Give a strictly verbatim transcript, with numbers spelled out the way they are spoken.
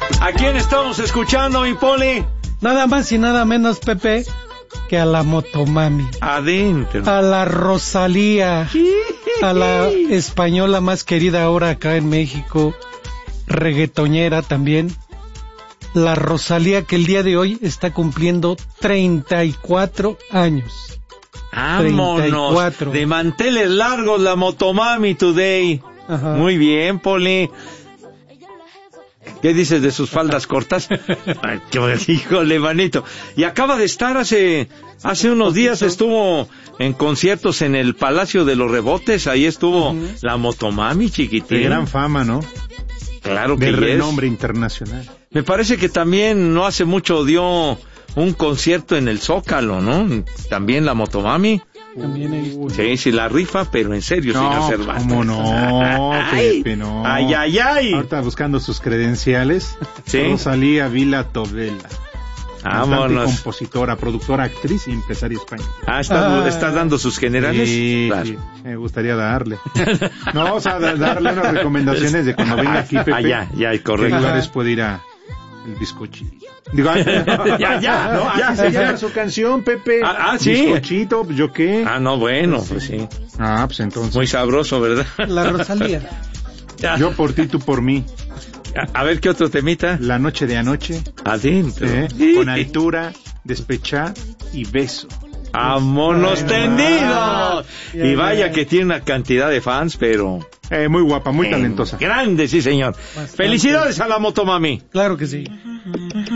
¿A quién estamos escuchando, mi Poli? Nada más y nada menos, Pepe, que a la Motomami. Adentro. A la Rosalía. A la española más querida ahora acá en México. Reggaetonera también. La Rosalía, que el día de hoy está cumpliendo treinta y cuatro años. ¡Vámonos! treinta y cuatro. De manteles largos, la Motomami Today. Ajá. Muy bien, Poli. ¿Qué dices de sus faldas cortas? Ay, híjole, manito. Y acaba de estar hace hace unos días, estuvo en conciertos en el Palacio de los Rebotes. Ahí estuvo uh-huh. la Motomami, chiquitín. De gran fama, ¿no? Claro que de es. renombre internacional. Me parece que también no hace mucho dio un concierto en el Zócalo, ¿no? También la Motomami. También he visto. Sí, sí, la rifa, pero en serio, no, sin hacer basta. ¿Cómo no, ay, Pepe, no? Ay, ay, ay. Ahorita buscando sus credenciales. Sí. Rosalía Vila Tobela. Vámonos. Compositora, productora, actriz y empresaria española. Ah, ¿estás ah. está dando sus generales? Sí, claro. sí, me gustaría darle. No, o sea, darle unas recomendaciones de cuando venga aquí, Pepe. Ah, ya, ya, correcto. ¿Qué lugares puede ir a el bizcochito? Digo, ay, no. ya, ya, no, ya, se llama su canción, Pepe. Ah, ah, sí. Bizcochito, ¿yo qué? Ah, no, bueno, pues sí. Ah, pues entonces. Muy sabroso, ¿verdad? La Rosalía. Ya. Yo por ti, tú por mí. A, a ver, ¿qué otro temita? La noche de anoche. Adentro. ¿Eh? Sí. Con altura, despechar y beso. ¡Vámonos tendidos! Y vaya que tiene una cantidad de fans, pero... Eh, muy guapa, muy eh, talentosa. Grande, sí, señor. Bastante. Felicidades a la Motomami. Claro que sí.